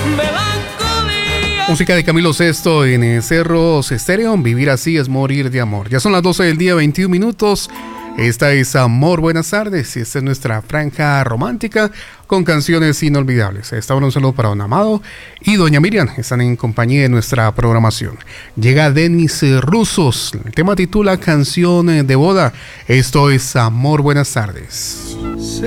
Música de Camilo Sesto en Cerros Estéreo. Vivir así es morir de amor. Ya son las 12 del día, 21 minutos. Esta es Amor, buenas tardes. Y esta es nuestra franja romántica con canciones inolvidables. Esta un saludo para Don Amado y Doña Miriam. Están en compañía de nuestra programación. Llega Denis Rusos. El tema titula Canción de Boda. Esto es Amor, buenas tardes.